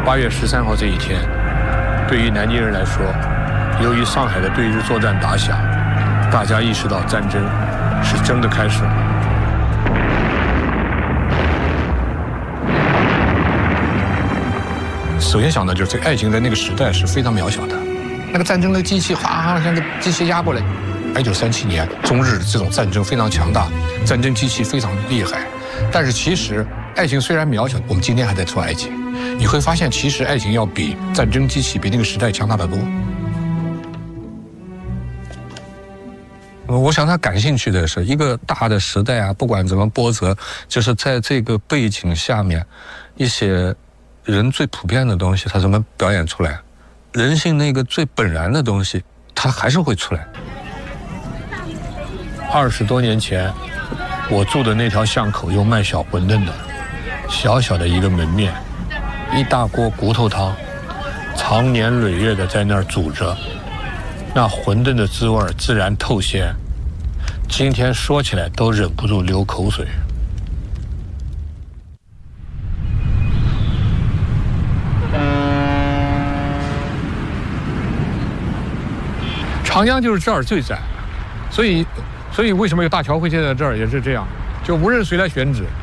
8月13号这一天，对于南京人来说，由于上海的对日作战打响，大家意识到战争是真的开始了。首先想到就是这个爱情在那个时代是非常渺小的，那个战争的机器哗像个机器压过来。1937年中日这种战争非常强大，战争机器非常厉害，但是其实爱情虽然渺小，我们今天还在说爱情，你会发现其实爱情要比战争机器比那个时代强大得多。我想他感兴趣的是一个大的时代啊，不管怎么波折，就是在这个背景下面，一些人最普遍的东西，他怎么表演出来？人性那个最本然的东西，它还是会出来。20多年前，我住的那条巷口有卖小馄饨的，小小的一个门面，一大锅骨头汤，长年累月的在那儿煮着，那馄饨的滋味自然透鲜，今天说起来都忍不住流口水。长江就是这儿最窄，所以为什么有大桥会建在这儿也是这样，就无论谁来选址，